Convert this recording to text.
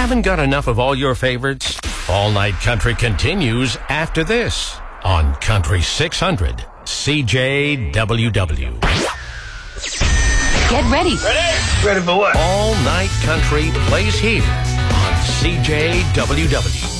Haven't got enough of all your favorites? All Night Country continues after this on Country 600 CJWW. Get ready. Ready for what? All Night Country plays here on CJWW.